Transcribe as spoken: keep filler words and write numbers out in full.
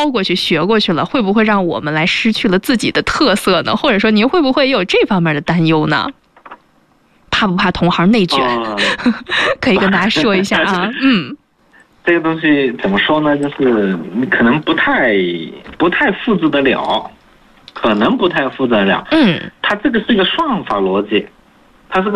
抄过去学过去了，会不会让我们来失去了自己的特色呢？或者说您会不会也有这方面的担忧呢？怕不怕同行内卷？哦、可以跟大家说一下啊。嗯， 这个东西怎么说呢？就是你可能不太不太复制得了，可能不太复制得了。 嗯， 它这个是一个算法逻辑。